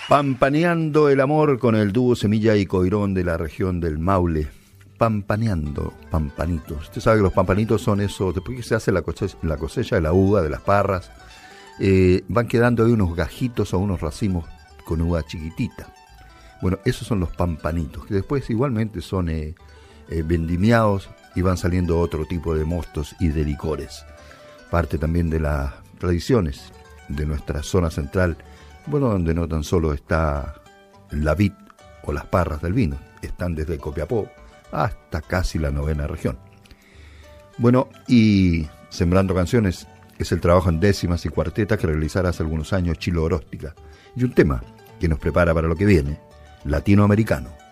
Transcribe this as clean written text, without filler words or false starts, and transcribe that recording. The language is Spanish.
Pampaneando el amor con el dúo Semilla y Coirón de la región del Maule. Pampaneando, pampanitos. Usted sabe que los pampanitos son esos, después que se hace la cosecha de la uva, de las parras, van quedando ahí unos gajitos o unos racimos con uva chiquitita. Bueno, esos son los pampanitos, que después igualmente son vendimiados y van saliendo otro tipo de mostos y de licores. Parte también de las tradiciones de nuestra zona central, bueno, donde no tan solo está la vid o las parras del vino, están desde Copiapó hasta casi la 9ª región. Bueno, y Sembrando Canciones es el trabajo en décimas y cuartetas que realizara hace algunos años Chilo Oróstica, y un tema que nos prepara para lo que viene, latinoamericano.